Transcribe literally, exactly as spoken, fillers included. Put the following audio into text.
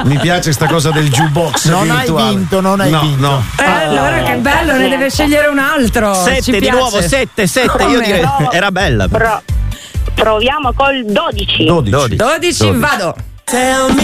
Mi piace sta cosa del jukebox Non virtuale. hai vinto, non hai no, vinto. No. Eh, allora che bello, ne deve scegliere un altro. Sette Ci di piace. nuovo, sette, sette. Io direi era bella. Pro- proviamo col dodici. dodici. dodici, vado.